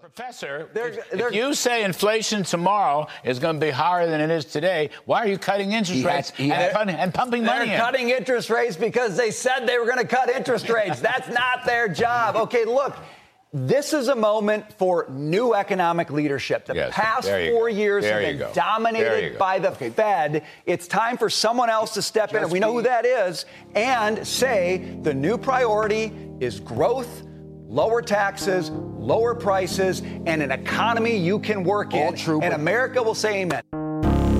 Professor, if you say inflation tomorrow is going to be higher than it is today, why are you cutting interest rates and pumping money in? They're cutting interest rates because they said they were going to cut interest rates. That's not their job. Okay, look, this is a moment for new economic leadership. The past 4 years have been dominated by the Fed. It's time for someone else to step in, and we know who that is, and say the new priority is growth, lower taxes, lower prices, and an economy you can work in. And America will say amen.